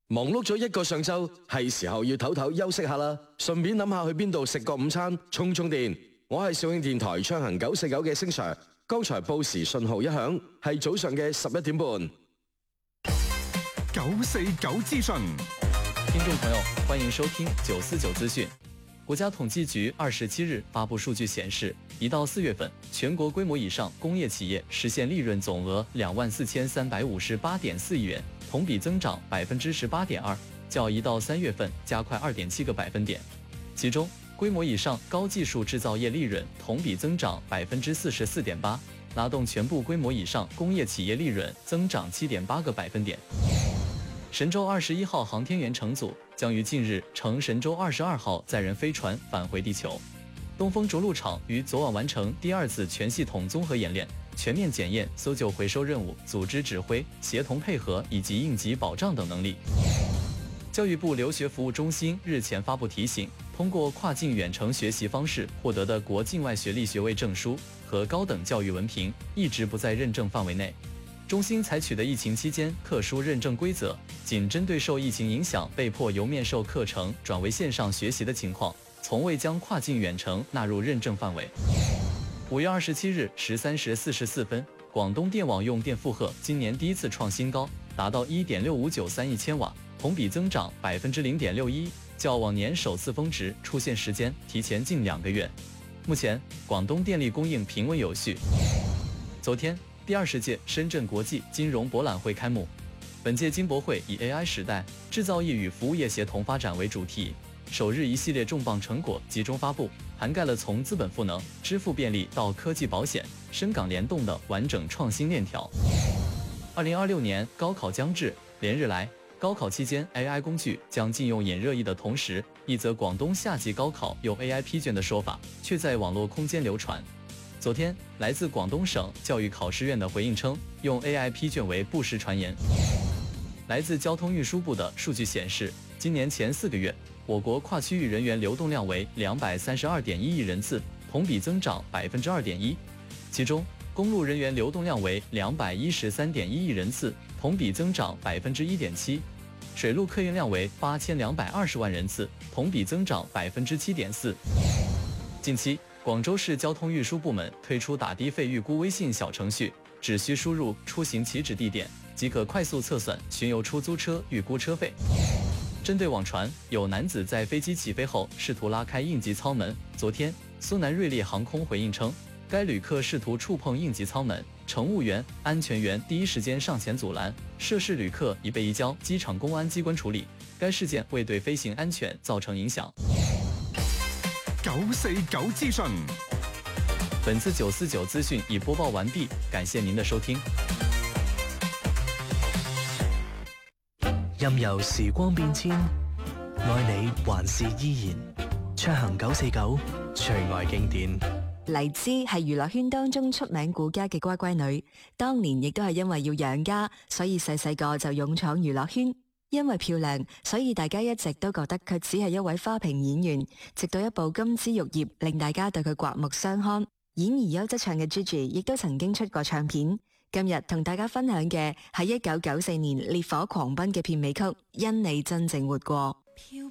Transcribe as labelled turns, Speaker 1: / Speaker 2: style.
Speaker 1: 忙碌咗一個上晝，係時候要唞唞休息下啦，順便諗下去邊度食個午餐，充充電。我係肇慶電台暢行949嘅星 Sir， 剛才報時信號一響，係早上嘅11點半。
Speaker 2: 949資訊，
Speaker 3: 聽眾朋友，歡迎收聽949資訊。國家統計局27日發布數據顯示，1到4月份，全國規模以上工業企業實現利潤總額24358.4億元，同比增長18.2%，較1到3月份加快2.7個百分點。其中，規模以上高技術製造業利潤同比增長44.8%，拉動全部規模以上工業企業利潤增長7.8個百分點。神舟21號航天員乘組將於近日乘神舟22號載人飛船返回地球。東風着陸場於昨晚完成第2次全系統綜合演練，全面檢驗搜救回收任務組織指揮、協同配合以及應急保障等能力。教育部留學服務中心日前發布提醒，通過跨境遠程學習方式獲得的國境外學歷學位證書和高等教育文憑一直不在認證範圍內。中心採取的疫情期間特殊認證規則，僅針對受疫情影響被迫由面授課程轉為線上學習的情況，從未將跨境遠程納入認證範圍。5月27日13時44分，廣東電網用電負荷今年第一次創新高，達到 1.6593億千瓦，同比增長 0.61%， 較往年首次峰值出現時間提前近2個月。目前，廣東電力供應平穩有序。昨天，第20屆深圳國際金融博覽會開幕。本屆金博會以 AI 時代製造業與服務業協同發展為主題，首日一系列重磅成果集中發布，涵蓋了從資本賦能、支付便利到科技保險、深港聯動的完整創新鏈條。2026年高考將至，連日來，高考期間 AI 工具將禁用引熱議的同時，一則廣東夏季高考用 AI 批卷的說法卻在網絡空間流傳。昨天，來自廣東省教育考試院的回應稱，用 AI 批卷為不實傳言。來自交通運輸部的數據顯示，今年前4個月，我國跨區域人員流動量為232.1億人次，同比增長2.1%。其中，公路人員流動量為213.1億人次，同比增長1.7%；水陸客運量為8220萬人次，同比增長7.4%。近期，廣州市交通運輸部門推出打的費預估微信小程序，只需輸入出行起止地點，即可快速測算巡遊出租車預估車費。針對網傳有男子在飛機起飛後試圖拉開應急艙門，昨天蘇南瑞麗航空回應稱，該旅客試圖觸碰應急艙門，乘務員、安全員第一時間上前阻攔，涉事旅客已被移交機場公安機關處理。該事件未對飛行安全造成影響。
Speaker 2: 949資訊，
Speaker 3: 本次949資訊已播報完畢，感謝您的收聽。
Speaker 4: 任由時光變遷，愛你還是依然。暢行949，隨愛經典。
Speaker 5: 黎姿係娛樂圈當中出名顧家嘅乖乖女，當年亦都係因為要養家，所以細個就勇闖娛樂圈。因為漂亮，所以大家一直都覺得佢只係一位花瓶演員，直到一部《金枝玉葉》令大家對佢刮目相看。演而優則唱嘅 Gigi 亦都曾經出過唱片。今日同大家分享嘅係1994年烈火狂奔嘅片尾曲《因你真正活過》。